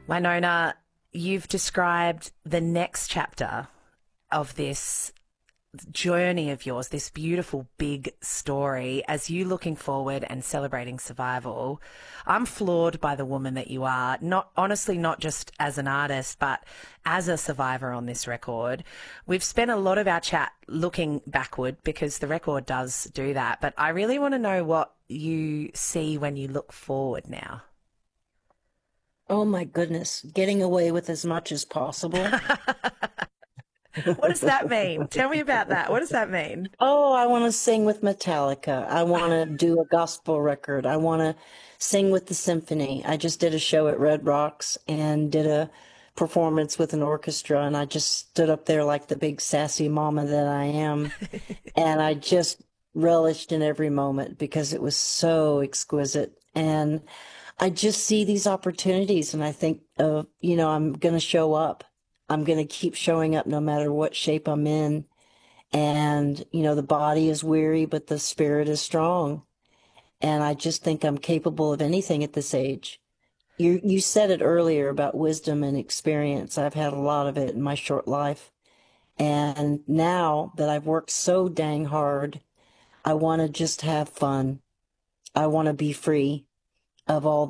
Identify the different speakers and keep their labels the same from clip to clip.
Speaker 1: Winona, you've described the next chapter of this journey of yours, this beautiful big story, as you looking forward and celebrating survival. I'm floored by the woman that you are, not honestly, not just as an artist, but as a survivor on this record. We've spent a lot of our chat looking backward because the record does do that, but I really want to know what you see when you look forward now.
Speaker 2: Oh my goodness, getting away with as much as possible.
Speaker 1: What does that mean? Tell me about that. What does that mean?
Speaker 2: Oh, I want to sing with Metallica. I want to do a gospel record. I want to sing with the symphony. I just did a show at Red Rocks and did a performance with an orchestra, and I just stood up there like the big sassy mama that I am. And I just relished in every moment because it was so exquisite. And I just see these opportunities and I think, I'm going to show up. I'm going to keep showing up no matter what shape I'm in. And, the body is weary, but the spirit is strong. And I just think I'm capable of anything at this age. You said it earlier about wisdom and experience. I've had a lot of it in my short life. And now that I've worked so dang hard, I want to just have fun. I want to be free of all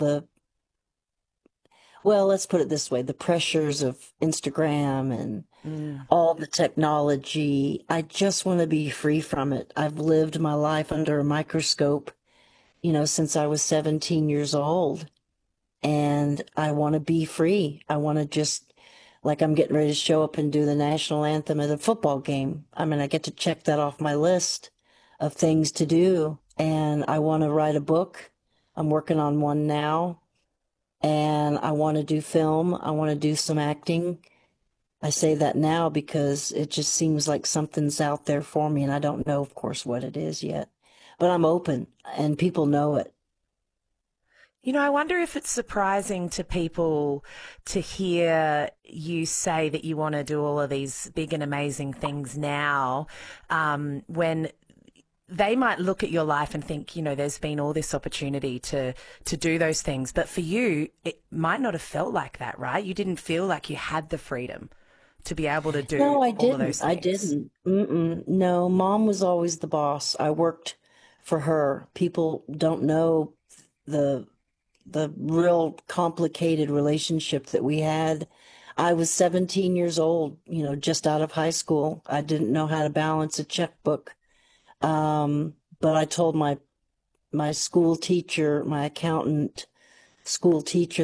Speaker 2: well, let's put it this way, the pressures of Instagram and
Speaker 1: Mm.
Speaker 2: all the technology. I just want to be free from it. I've lived my life under a microscope, since I was 17 years old. And I want to be free. I want to just, like I'm getting ready to show up and do the national anthem at a football game. I mean, I get to check that off my list of things to do. And I want to write a book. I'm working on one now. And I want to do film. I want to do some acting. I say that now because it just seems like something's out there for me, and I don't know, of course, what it is yet. But I'm open, and people know it.
Speaker 1: I wonder if it's surprising to people to hear you say that you want to do all of these big and amazing things now, when they might look at your life and think, there's been all this opportunity to do those things. But for you, it might not have felt like that, right? You didn't feel like you had the freedom to be able to do
Speaker 2: No, I
Speaker 1: all of
Speaker 2: didn't.
Speaker 1: those
Speaker 2: I
Speaker 1: things.
Speaker 2: didn't. No, mom was always the boss. I worked for her. People don't know the the real complicated relationship that we had. I was 17 years old, just out of high school. I didn't know how to balance a checkbook. But I told my school teacher, my accountant school teacher